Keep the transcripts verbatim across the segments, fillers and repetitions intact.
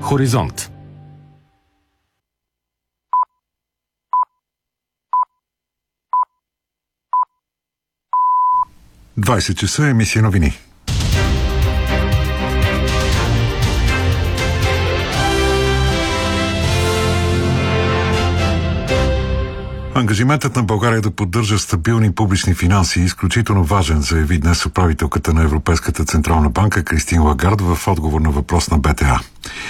Хоризонт. двайсет часа, емисия новини. Ангажиментът на България да поддържа стабилни публични финанси е изключително важен, заяви днес управителката на Европейската централна банка Кристин Лагард в отговор на въпрос на Б Т А.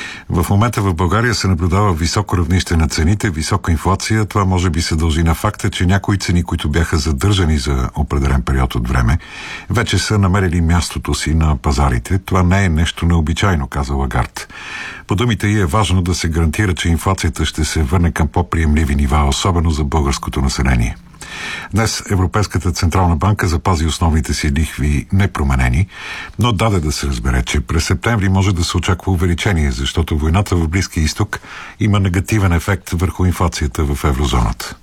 В момента в България се наблюдава високо равнище на цените, висока инфлация. Това може би се дължи на факта, че някои цени, които бяха задържани за определен период от време, вече са намерили мястото си на пазарите. Това не е нещо необичайно, каза Лагард. По думите й е важно да се гарантира, че инфлацията ще се върне към по-приемливи нива, особено за българското население. Днес Европейската централна банка запази основните си лихви непроменени, но даде да се разбере, че през септември може да се очаква увеличение, защото войната в Близкия изток има негативен ефект върху инфлацията в еврозоната.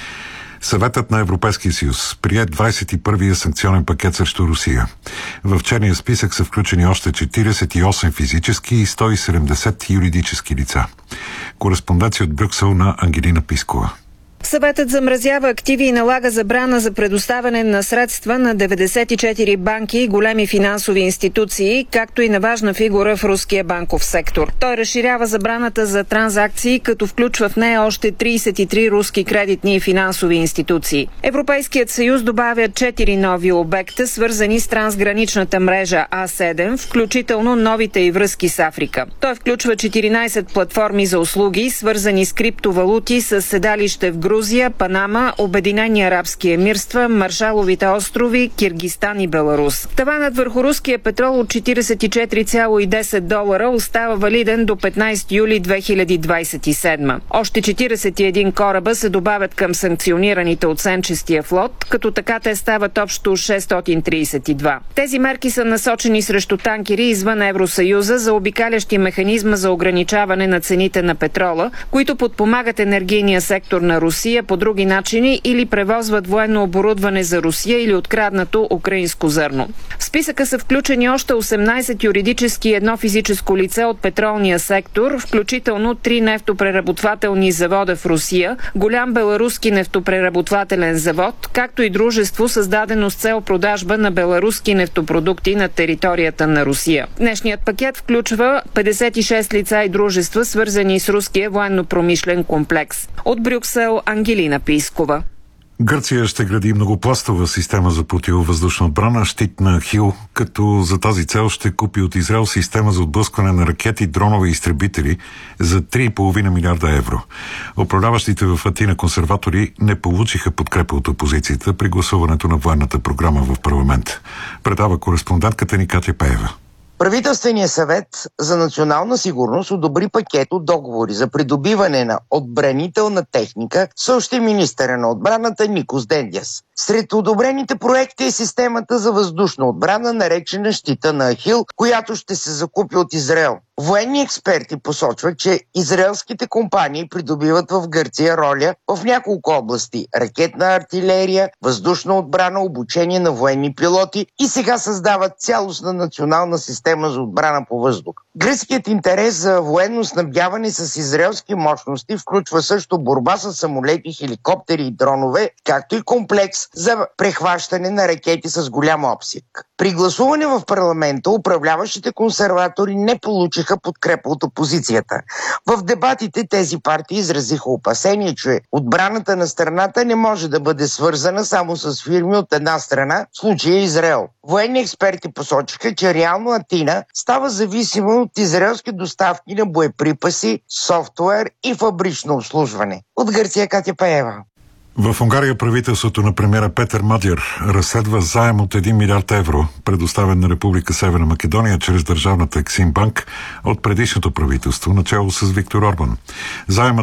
Съветът на Европейския съюз прие двайсет и първия санкционен пакет срещу Русия. В черния списък са включени още четирийсет и осем физически и сто и седемдесет юридически лица. Кореспонденция от Брюксел на Ангелина Пискова. Съветът замразява активи и налага забрана за предоставяне на средства на деветдесет и четири банки и големи финансови институции, както и на важна фигура в руския банков сектор. Той разширява забраната за транзакции, като включва в нея още трийсет и три руски кредитни и финансови институции. Европейският съюз добавя четири нови обекта, свързани с трансграничната мрежа А седем, включително новите и връзки с Африка. Той включва четиринайсет платформи за услуги, свързани с криптовалути с седалище в Грузия, Грузия, Панама, Обединени арабски емирства, Маршаловите острови, Киргизстан и Беларус. Таванът върху руския петрол от четирийсет и четири цяло и десет долара остава валиден до петнайсети юли две хиляди двайсет и седма. Още четирийсет и един кораба се добавят към санкционираните от сенчестия флот, като така те стават общо шестстотин трийсет и два. Тези мерки са насочени срещу танкери извън Евросъюза, заобикалящи механизма за ограничаване на цените на петрола, които подпомагат енергийния сектор на Русия по други начини или превозват военно оборудване за Русия или откраднато украинско зърно. В списъка са включени още осемнайсет юридически и едно физическо лице от петролния сектор, включително три нефтопреработвателни завода в Русия, голям беларуски нефтопреработвателен завод, както и дружество, създадено с цел продажба на беларуски нефтопродукти на територията на Русия. Днешният пакет включва петдесет и шест лица и дружества, свързани с руския военно-промишлен комплекс. От Брюксел, Ангелина Пискова. Гърция ще гради многопластова система за противовъздушна отбрана, щит на Хил, като за тази цел ще купи от Израел система за отблъскване на ракети, дронове и изтребители за три цяло и пет милиарда евро. Управляващите в Атина консерватори не получиха подкрепа от опозицията при гласуването на военната програма в парламент. Предава кореспондентката ни Катя Пеева. Правителственият съвет за национална сигурност одобри пакет от договори за придобиване на отбранителна техника, съобщи министъра на отбраната Никос Дендяс. Сред одобрените проекти е системата за въздушна отбрана, наречена щита на Ахил, която ще се закупи от Израел. Военни експерти посочват, че израелските компании придобиват в Гърция роля в няколко области – ракетна артилерия, въздушна отбрана, обучение на военни пилоти и сега създават цялостна национална система за отбрана по въздух. Гръцкият интерес за военно снабдяване с израелски мощности включва също борба с самолети, хеликоптери и дронове, както и комплекс за прехващане на ракети с голям обсег. При гласуване в парламента управляващите консерватори не получиха подкрепа от опозицията. В дебатите тези партии изразиха опасение, че отбраната на страната не може да бъде свързана само с фирми от една страна, в случая Израел. Военни експерти посочиха, че реално Атина става зависима от израелски доставки на боеприпаси, софтуер и фабрично обслужване. От Гърция, Катя Пеева. В Унгария правителството на премиера Петър Мадяр разследва заем от един милиард евро, предоставен на Република Северна Македония чрез държавната Ексимбанк от предишното правителство, начало с Виктор Орбан. Заемът